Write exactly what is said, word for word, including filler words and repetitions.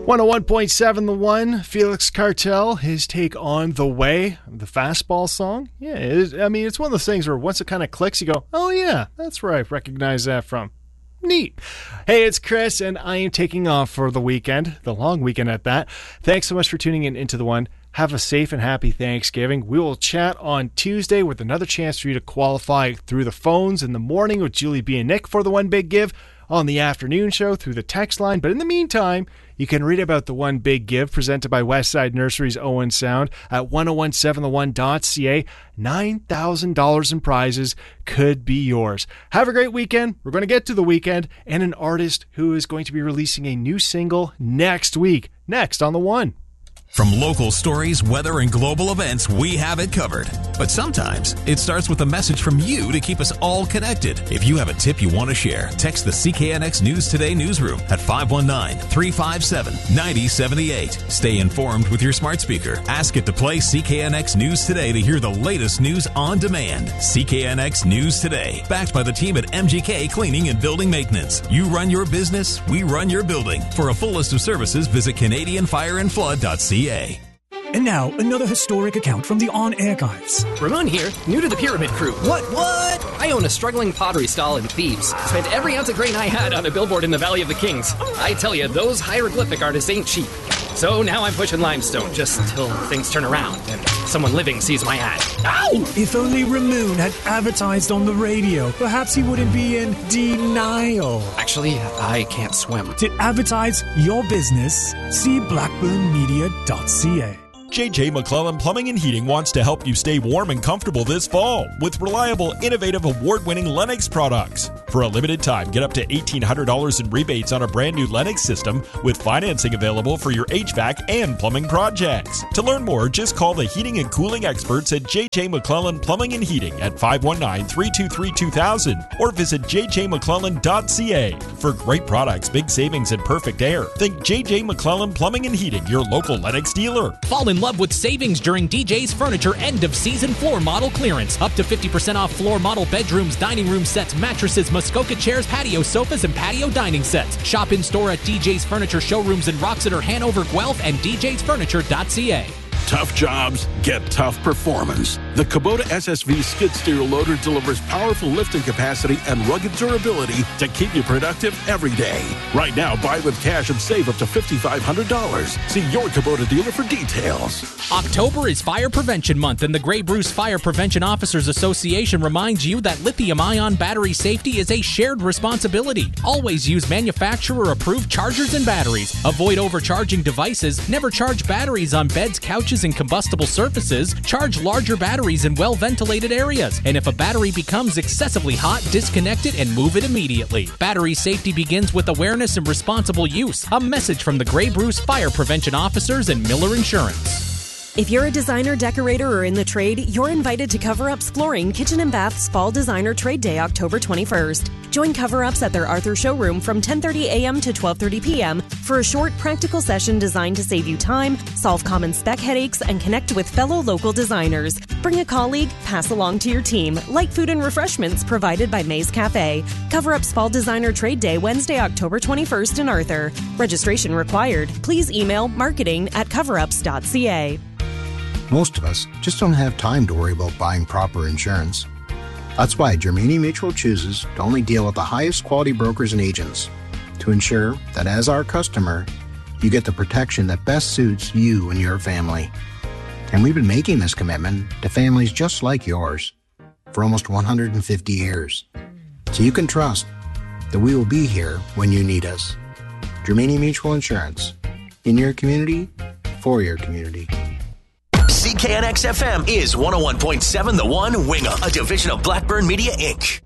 one oh one point seven The One, Felix Cartel, his take on The Way, the Fastball song. Yeah, it is, I mean, it's one of those things where once it kind of clicks, you go, oh yeah, that's where I recognize that from. Neat. Hey, it's Chris, and I am taking off for the weekend, the long weekend at that. Thanks so much for tuning in into The One. Have a safe and happy Thanksgiving. We will chat on Tuesday with another chance for you to qualify through the phones in the morning with Julie B. and Nick for the One Big Give, on the afternoon show through the text line. But in the meantime, you can read about the One Big Give presented by Westside Nursery's Owen Sound at ten seventeen the one dot c a. nine thousand dollars in prizes could be yours. Have a great weekend. We're going to get to the weekend and an artist who is going to be releasing a new single next week. Next on The One. From local stories, weather, and global events, we have it covered. But sometimes it starts with a message from you to keep us all connected. If you have a tip you want to share, text the C K N X News Today newsroom at five one nine, three five seven, nine zero seven eight. Stay informed with your smart speaker. Ask it to play C K N X News Today to hear the latest news on demand. C K N X News Today, backed by the team at M G K Cleaning and Building Maintenance. You run your business, we run your building. For a full list of services, visit Canadian Fire and Flood dot c a. And now, another historic account from the On Archives. Ramon here, new to the Pyramid Crew. What, what? I own a struggling pottery stall in Thebes. Spent every ounce of grain I had on a billboard in the Valley of the Kings. I tell you, those hieroglyphic artists ain't cheap. So now I'm pushing limestone, just till things turn around and someone living sees my ad. Ow! If only Ramon had advertised on the radio, perhaps he wouldn't be in denial. Actually, I can't swim. To advertise your business, see blackburn media dot c a. J J McClellan Plumbing and Heating wants to help you stay warm and comfortable this fall with reliable, innovative, award-winning Lennox products. For a limited time, get up to eighteen hundred dollars in rebates on a brand new Lennox system with financing available for your H V A C and plumbing projects. To learn more, just call the heating and cooling experts at J J McClellan Plumbing and Heating at five one nine, three two three, two thousand or visit j j mcclellan dot c a. For great products, big savings, and perfect air, think J J McClellan Plumbing and Heating, your local Lennox dealer. Fall in love with savings during D J's Furniture end-of-season floor model clearance. Up to fifty percent off floor model bedrooms, dining room sets, mattresses, Muskoka chairs, patio sofas, and patio dining sets. Shop in-store at D J's Furniture showrooms in Roxeter, Hanover, Guelph, and d j's furniture dot c a. Tough jobs get tough performance. The Kubota S S V skid steer loader delivers powerful lifting capacity and rugged durability to keep you productive every day. Right now, buy with cash and save up to five thousand five hundred dollars. See your Kubota dealer for details. October is Fire Prevention Month, and the Grey Bruce Fire Prevention Officers Association reminds you that lithium-ion battery safety is a shared responsibility. Always use manufacturer-approved chargers and batteries. Avoid overcharging devices. Never charge batteries on beds, couches, and combustible surfaces. Charge larger batteries in well-ventilated areas. And if a battery becomes excessively hot, disconnect it and move it immediately. Battery safety begins with awareness and responsible use. A message from the Grey Bruce Fire Prevention Officers and Miller Insurance. If you're a designer, decorator, or in the trade, you're invited to Cover Up's Flooring Kitchen and Bath's Fall Designer Trade Day, October twenty-first. Join Cover Ups at their Arthur showroom from ten thirty a.m. to twelve thirty p.m. for a short, practical session designed to save you time, solve common spec headaches, and connect with fellow local designers. Bring a colleague, pass along to your team. Light food and refreshments provided by Maze Cafe. Cover Up's Fall Designer Trade Day, Wednesday, October twenty-first in Arthur. Registration required. Please email marketing at cover ups dot c a. Most of us just don't have time to worry about buying proper insurance. That's why Germania Mutual chooses to only deal with the highest quality brokers and agents to ensure that as our customer, you get the protection that best suits you and your family. And we've been making this commitment to families just like yours for almost one hundred fifty years. So you can trust that we will be here when you need us. Germania Mutual Insurance. In your community, for your community. C K N X F M is one oh one point seven The One, Wingham, a division of Blackburn Media, Incorporated.